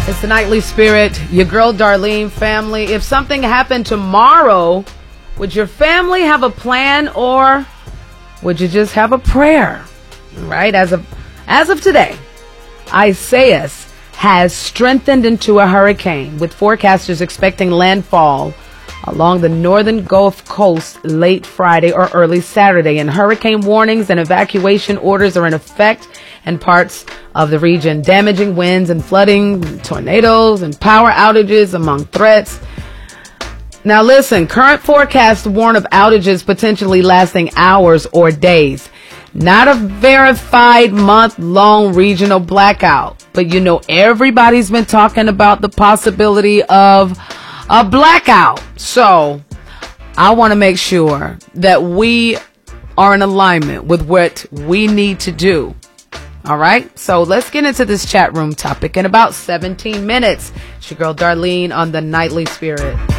It's the Nightly Spirit, your girl Darlene family. If something happened tomorrow, would your family have a plan or would you just have a prayer? Right? As of today, Isaias has strengthened into a hurricane, with forecasters expecting landfall along the northern Gulf Coast late Friday or early Saturday. And hurricane warnings and evacuation orders are in effect in parts of the region. Damaging winds and flooding, tornadoes and power outages among threats. Now listen, current forecasts warn of outages potentially lasting hours or days. Not a verified month-long regional blackout, but you know everybody's been talking about the possibility of a blackout. So I want to make sure that we are in alignment with what we need to do. All right. So let's get into this chat room topic in about 17 minutes. It's your girl Darlene on the Nightly Spirit.